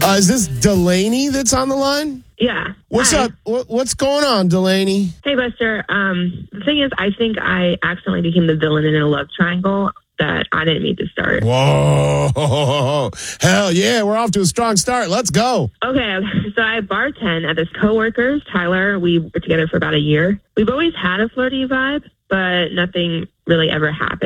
Is this Delaney that's on the line? Yeah. What's Hi. up? What's going on, Delaney? Hey, Buster. The thing is, I think I accidentally became the villain in a love triangle that I didn't mean to start. Whoa. Hell yeah, we're off to a strong start. Let's go. Okay, so I bartend at this coworker's, Tyler. We were together for about a year. We've always had a flirty vibe, but nothing really ever happened.